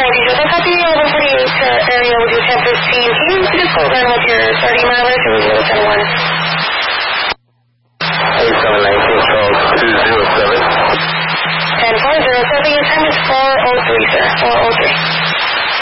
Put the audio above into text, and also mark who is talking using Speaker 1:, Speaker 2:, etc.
Speaker 1: He goes, I thought you were 48 area with your 1015. Can you just go run with your 30 milers and